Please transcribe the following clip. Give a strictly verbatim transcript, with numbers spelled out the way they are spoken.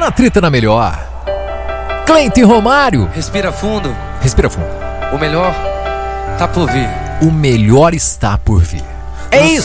na treta na melhor. Cleiton Romário. Respira fundo. Respira fundo. O melhor tá por vir. O melhor está por vir. É isso.